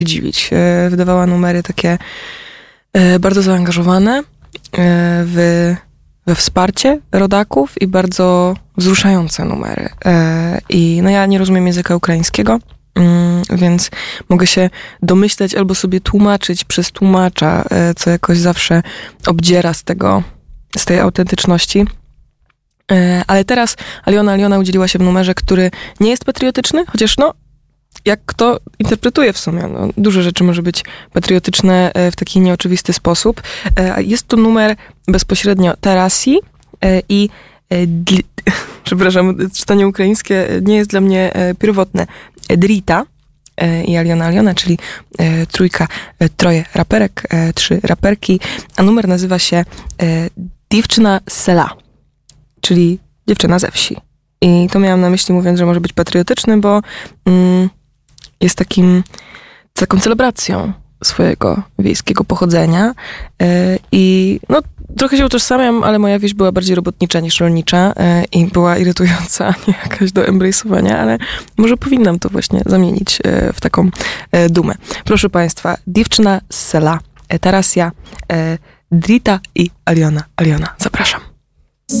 dziwić. Wydawała numery takie bardzo zaangażowane we wsparcie rodaków i bardzo wzruszające numery. I no ja nie rozumiem języka ukraińskiego, więc mogę się domyśleć albo sobie tłumaczyć przez tłumacza, co jakoś zawsze obdziera z tej autentyczności. Ale teraz Aliona udzieliła się w numerze, który nie jest patriotyczny, chociaż no, jak kto interpretuje w sumie. No, dużo rzeczy może być patriotyczne w taki nieoczywisty sposób. Jest to numer bezpośrednio Tarasi i przepraszam, czytanie ukraińskie nie jest dla mnie pierwotne. Drita i Aliona, czyli troje raperek, 3 raperki, a numer nazywa się Dziewczyna z sela, czyli dziewczyna ze wsi. I to miałam na myśli, mówiąc, że może być patriotyczny, bo jest taką celebracją swojego wiejskiego pochodzenia. I no, trochę się utożsamiam, ale moja wieś była bardziej robotnicza niż rolnicza i była irytująca, a nie jakaś do embrejsowania, ale może powinnam to właśnie zamienić w taką dumę. Proszę Państwa, Dziewczyna z sela, Tarasja, Drita i Aliona. Zapraszam.